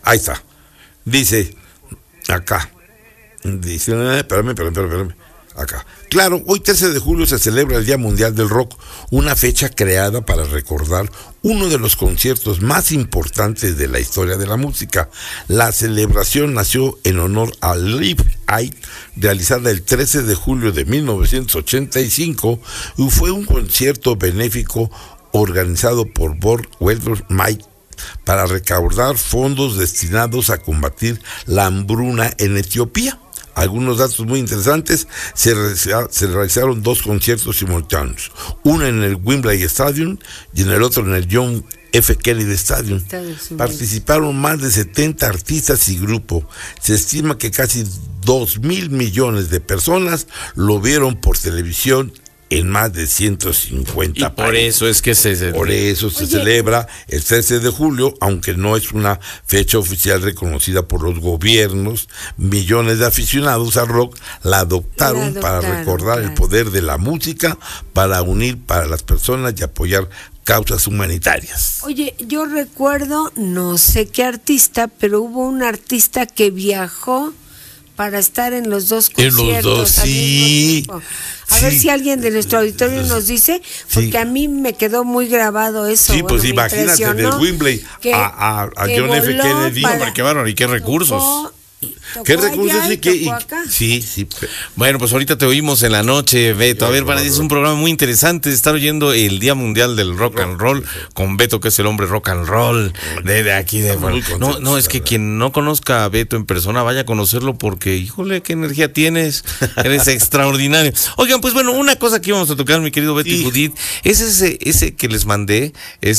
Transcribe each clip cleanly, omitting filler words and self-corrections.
Ahí está. Dice, acá. Dice, espérame. Acá. Claro, hoy 13 de julio se celebra el Día Mundial del Rock, una fecha creada para recordar uno de los conciertos más importantes de la historia de la música. La celebración nació en honor al Live Aid, realizada el 13 de julio de 1985, y fue un concierto benéfico organizado por Bob Welder-Mike para recaudar fondos destinados a combatir la hambruna en Etiopía. Algunos datos muy interesantes: se realizaron 2 conciertos simultáneos, uno en el Wembley Stadium y en el otro en el John F. Kennedy Stadium. Participaron más de 70 artistas y grupos. Se estima que casi 2,000 millones de personas lo vieron por televisión en más de 150 y por países. Eso es que se celebra el 13 de julio, aunque no es una fecha oficial reconocida por los gobiernos. Millones de aficionados al rock la adoptaron para recordar el poder de la música, para unir para las personas y apoyar causas humanitarias. Oye, yo recuerdo, no sé qué artista, pero hubo un artista que viajó para estar en los 2 conciertos. En los 2, sí. A ver si alguien de nuestro auditorio nos dice, porque a mí me quedó muy grabado eso. Sí, pues imagínate, del Wembley a John F. Kennedy. Qué bárbaro, y qué recursos. ¿Qué recursos? Sí. Bueno, pues ahorita te oímos en la noche, Beto. A ver, es un programa muy interesante. Estar oyendo el Día Mundial del Rock and Roll con Beto, que es el hombre rock and roll de aquí. No, es que quien no conozca a Beto en persona, vaya a conocerlo, porque, híjole, qué energía tienes. Eres extraordinario. Oigan, pues bueno, una cosa que íbamos a tocar, mi querido Beto y Judith, es ese que les mandé,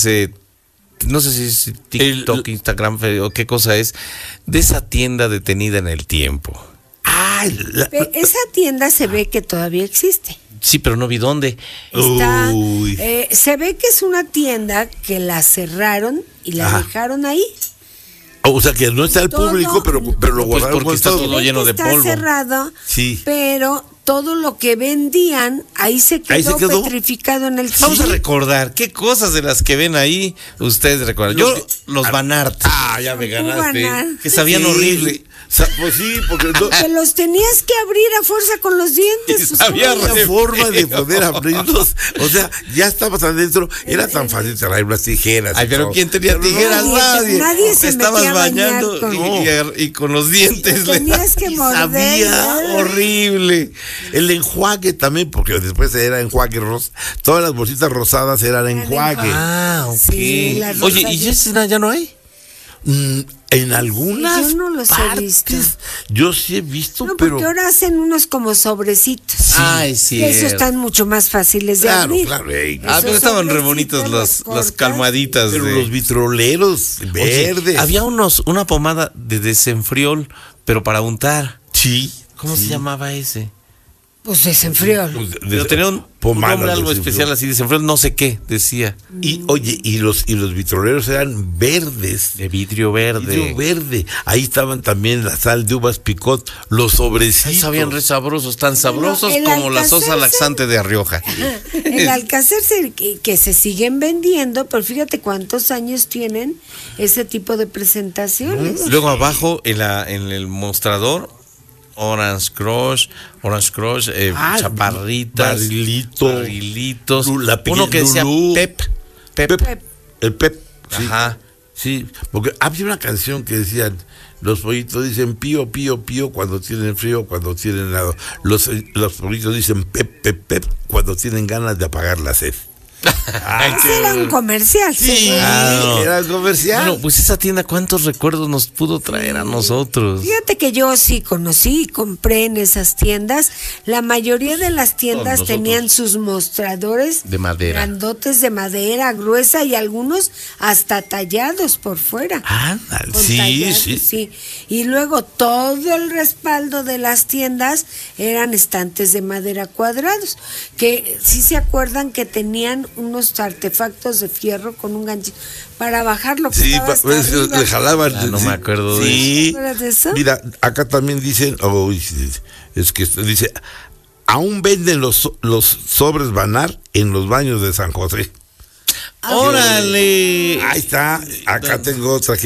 no sé si es TikTok, Instagram o qué cosa es, de esa tienda detenida en el tiempo. Esa tienda se ve que todavía existe. Sí, pero no vi dónde. Se ve que es una tienda que la cerraron y la dejaron ahí. O sea, que no está al público, pero lo guardaron porque está todo lleno de polvo. Está cerrado, sí. Pero todo lo que vendían, ahí se quedó petrificado en el Vamos a recordar qué cosas de las que ven ahí ustedes recuerdan. Los Banart. Ya me ganaste. Que sabían horrible. Pues sí, porque que los tenías que abrir a fuerza con los dientes. Había forma de poder abrirlos. O sea, ya estabas adentro. Era tan fácil traer unas tijeras. Pero ¿quién tenía tijeras? Nadie se estabas metía bañando y con los dientes tenías que morder. Sabía horrible. El enjuague también, porque después era enjuague rosa. Todas las bolsitas rosadas eran enjuague. Ok. Sí, oye, ¿y ya no hay? En algunas yo no los he visto. Yo sí he visto, pero porque ahora hacen unos como sobrecitos. Sí. Esos están mucho más fáciles de abrir. Claro. Pero estaban re bonitas las calmaditas. Pero los vitroleros verdes. Había una pomada de desenfriol, pero para untar. Sí. ¿Cómo se llamaba ese? Pues desenfriol. Pero tenía un nombre algo especial así, desenfriol, no sé qué, decía. Y oye, y los vitroleros eran verdes. De vidrio verde. Ahí estaban también la sal de uvas picot, los sobrecitos. Ahí sabían re sabrosos, tan sabrosos como la sosa laxante de Rioja. El Alcácer que se siguen vendiendo, pero fíjate cuántos años tienen ese tipo de presentaciones. Luego abajo, en el mostrador, Orange Crush, chaparritas, barrilitos, uno que decía Pep. El Pep. Sí. Ajá. Sí, porque había una canción que decían, los pollitos dicen pío, pío, pío cuando tienen frío, cuando tienen helado. Los pollitos dicen pep, pep, pep cuando tienen ganas de apagar la sed. Ese era un comercial. Sí, era comercial. Bueno, pues esa tienda, ¿cuántos recuerdos nos pudo traer a nosotros? Fíjate que yo sí conocí y compré en esas tiendas. La mayoría de las tiendas tenían sus mostradores de madera, grandotes de madera gruesa, y algunos hasta tallados por fuera. Sí. Y luego todo el respaldo de las tiendas eran estantes de madera cuadrados, que sí se acuerdan que tenían unos artefactos de fierro con un ganchito para bajar lo que estaba hasta arriba. Le jalaban. No me acuerdo de eso. ¿De eso? Mira, acá también dicen, es que dice, aún venden los sobres Banart en los baños de San José. ¡Órale! Ahí está, acá tengo otra.